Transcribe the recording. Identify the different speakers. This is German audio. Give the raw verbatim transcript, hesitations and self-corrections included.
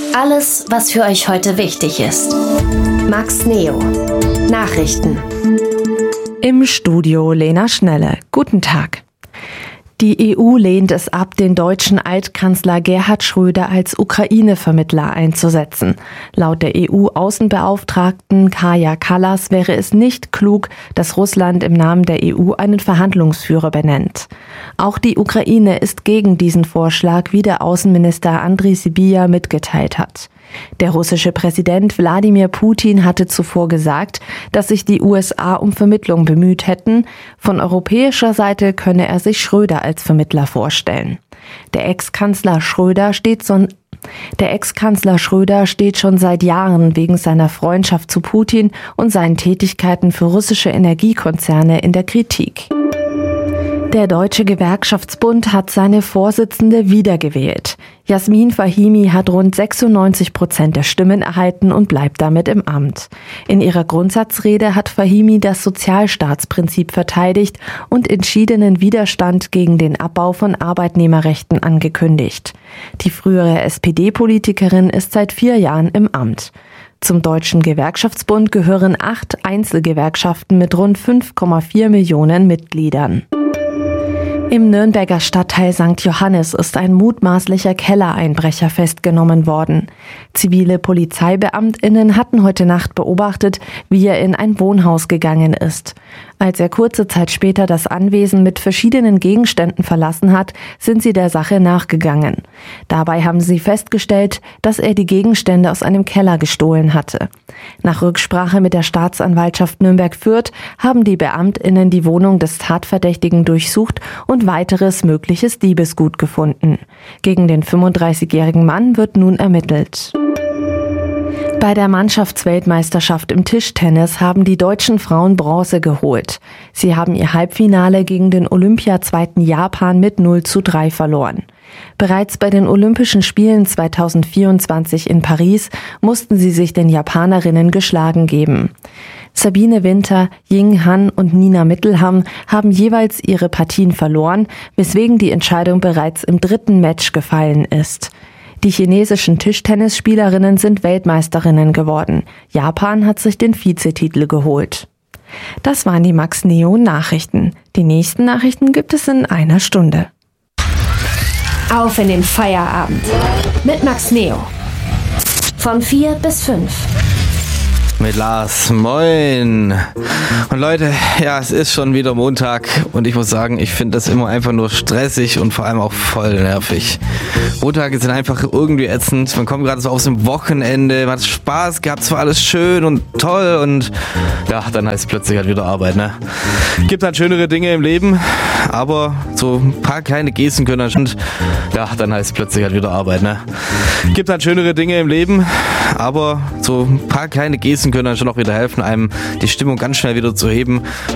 Speaker 1: Alles, was für euch heute wichtig ist. Max Neo. Nachrichten.
Speaker 2: Im Studio Lena Schnelle. Guten Tag. Die E U lehnt es ab, den deutschen Altkanzler Gerhard Schröder als Ukraine-Vermittler einzusetzen. Laut der E U-Außenbeauftragten Kaja Kallas wäre es nicht klug, dass Russland im Namen der E U einen Verhandlungsführer benennt. Auch die Ukraine ist gegen diesen Vorschlag, wie der Außenminister Andriy Sybiha mitgeteilt hat. Der russische Präsident Wladimir Putin hatte zuvor gesagt, dass sich die U S A um Vermittlung bemüht hätten. Von europäischer Seite könne er sich Schröder als Vermittler vorstellen. Der Ex-Kanzler Schröder steht so Der Ex-Kanzler Schröder steht schon seit Jahren wegen seiner Freundschaft zu Putin und seinen Tätigkeiten für russische Energiekonzerne in der Kritik. Der Deutsche Gewerkschaftsbund hat seine Vorsitzende wiedergewählt. Jasmin Fahimi hat rund sechsundneunzig Prozent der Stimmen erhalten und bleibt damit im Amt. In ihrer Grundsatzrede hat Fahimi das Sozialstaatsprinzip verteidigt und entschiedenen Widerstand gegen den Abbau von Arbeitnehmerrechten angekündigt. Die frühere S P D-Politikerin ist seit vier Jahren im Amt. Zum Deutschen Gewerkschaftsbund gehören acht Einzelgewerkschaften mit rund fünf Komma vier Millionen Mitgliedern. Im Nürnberger Stadtteil Sankt Johannes ist ein mutmaßlicher Kellereinbrecher festgenommen worden. Zivile PolizeibeamtInnen hatten heute Nacht beobachtet, wie er in ein Wohnhaus gegangen ist. Als er kurze Zeit später das Anwesen mit verschiedenen Gegenständen verlassen hat, sind sie der Sache nachgegangen. Dabei haben sie festgestellt, dass er die Gegenstände aus einem Keller gestohlen hatte. Nach Rücksprache mit der Staatsanwaltschaft Nürnberg-Fürth haben die BeamtInnen die Wohnung des Tatverdächtigen durchsucht und weiteres mögliches Diebesgut gefunden. Gegen den fünfunddreißigjährigen Mann wird nun ermittelt. Bei der Mannschaftsweltmeisterschaft im Tischtennis haben die deutschen Frauen Bronze geholt. Sie haben ihr Halbfinale gegen den Olympiazweiten Japan mit null zu drei verloren. Bereits bei den Olympischen Spielen zweitausendvierundzwanzig in Paris mussten sie sich den Japanerinnen geschlagen geben. Sabine Winter, Ying Han und Nina Mittelham haben jeweils ihre Partien verloren, weswegen die Entscheidung bereits im dritten Match gefallen ist. Die chinesischen Tischtennisspielerinnen sind Weltmeisterinnen geworden. Japan hat sich den Vizetitel geholt. Das waren die Max Neo Nachrichten. Die nächsten Nachrichten gibt es in einer Stunde.
Speaker 1: Auf in den Feierabend mit Max Neo. Von vier bis fünf.
Speaker 3: Mit Lars, moin. Und Leute, ja, es ist schon wieder Montag und ich muss sagen, ich finde das immer einfach nur stressig und vor allem auch voll nervig. Montage sind einfach irgendwie ätzend, man kommt gerade so aus dem Wochenende, man hat Spaß gehabt, es war alles schön und toll und ja, dann heißt es plötzlich halt wieder Arbeit, ne? Gibt halt schönere Dinge im Leben, aber so ein paar kleine Gesten können dann schon, ja, dann heißt es plötzlich halt wieder Arbeit, ne? Gibt halt schönere Dinge im Leben, aber so ein paar kleine Gesten können dann schon auch wieder helfen, einem die Stimmung ganz schnell wieder zu heben.